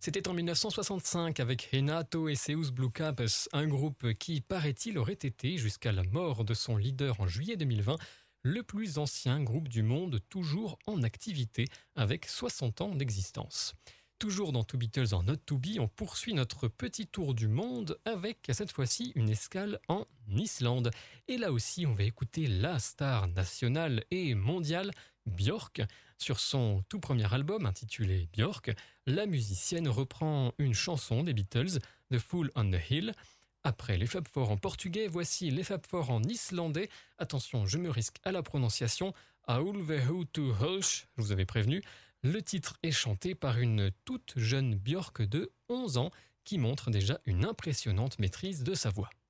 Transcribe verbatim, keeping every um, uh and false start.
C'était en dix-neuf cent soixante-cinq avec Renato et Seus Blue Campus, un groupe qui, paraît-il, aurait été, jusqu'à la mort de son leader en juillet deux mille vingt, le plus ancien groupe du monde toujours en activité, avec soixante ans d'existence. Toujours dans Two Beatles en Not To Be, on poursuit notre petit tour du monde avec, cette fois-ci, une escale en Islande. Et là aussi, on va écouter la star nationale et mondiale, Björk. Sur son tout premier album intitulé Björk, la musicienne reprend une chanson des Beatles, The Fool on the Hill. Après les Fab Four en portugais, voici les Fab Four en islandais. Attention, je me risque à la prononciation. Aulvehutu Hulsh, je vous avais prévenu. Le titre est chanté par une toute jeune Björk de onze ans qui montre déjà une impressionnante maîtrise de sa voix.